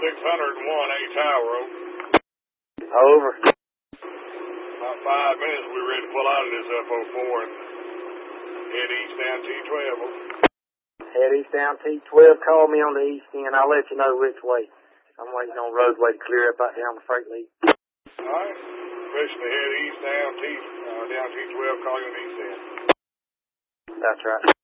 601 A Tower. Over. About 5 minutes, we're ready to pull out of this F04 and head east down T12. Head east down T12. Call me on the east end. I'll let you know which way. I'm waiting on roadway to clear up out down the freight lead. All right. Permission to head east down T12. Call you on the east end. That's right.